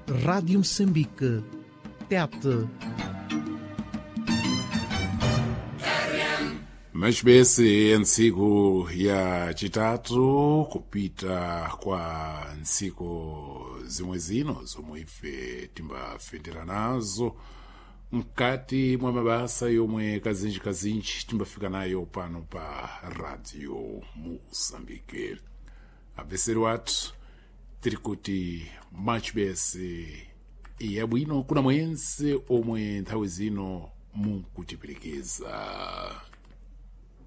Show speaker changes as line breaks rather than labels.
Rádio Moçambique, TET.
Machibese ntsiku ya chitatu kupita kwa ntsiku zimwe zino zomwe ife timbafendera nazo mkati mwa mabasa yomwe kazinji timbafika nayo pano pa Radio Moçambique. Abeseri watu tiri kuti machibese yabwino kuna mwense omwe nthawi zino mukutiperekeza.